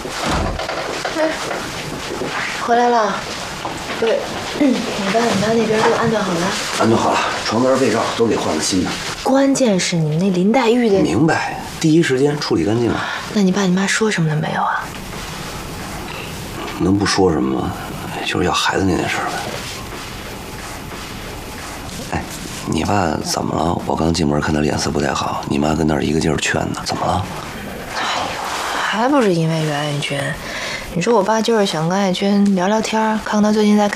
哎，回来了。对，你爸你妈那边都安顿好了？ 安顿好了，床单被罩都给换了新的。 关键是你们那林黛玉的。 明白，第一时间处理干净了。 那你爸你妈说什么了没有啊？ 能不说什么吗？就是要孩子那件事呗。哎，你爸怎么了？我刚进门看他脸色不太好，你妈跟那儿一个劲儿劝呢，怎么了？ 哎呦，还不是因为袁爱军。你说我爸就是想跟爱军聊聊天，看看他最近在干。